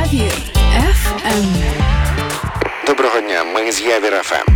Явір ФМ. Доброго дня, ми з Явір ФМ.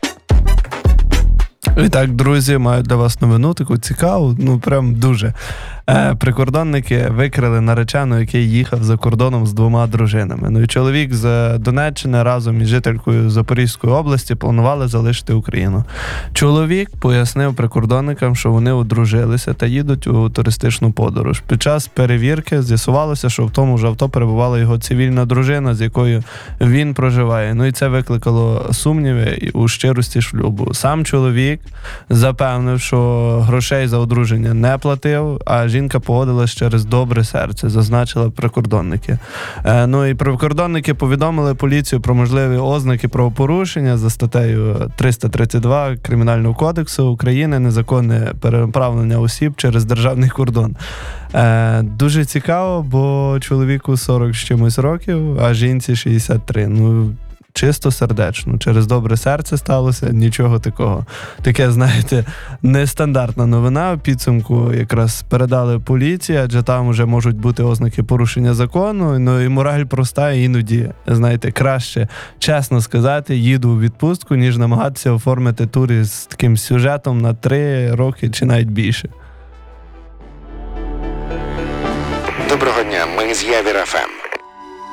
І так, друзі, маю для вас новину, таку цікаву, прям дуже. Прикордонники викрили наречену, який їхав за кордоном з 2 дружинами. І чоловік з Донеччини разом із жителькою Запорізької області планували залишити Україну. Чоловік пояснив прикордонникам, що вони одружилися та їдуть у туристичну подорож. Під час перевірки з'ясувалося, що в тому ж авто перебувала його цивільна дружина, з якою він проживає. І це викликало сумніви у щирості шлюбу. Сам чоловік запевнив, що грошей за одруження не платив, а жінка погодилась через добре серце, зазначили прикордонники. І прикордонники повідомили поліцію про можливі ознаки правопорушення за статтею 332 Кримінального кодексу України «Незаконне переправлення осіб через державний кордон». Дуже цікаво, бо чоловіку 40 з чимось років, а жінці 63. Чисто сердечно. Через добре серце сталося, нічого такого. Таке, знаєте, нестандартна новина. В підсумку якраз передали поліції, адже там вже можуть бути ознаки порушення закону. І мораль проста, іноді, знаєте, краще, чесно сказати, їду у відпустку, ніж намагатися оформити тур з таким сюжетом на 3 роки чи навіть більше. Доброго дня, ми з Явір ФМ.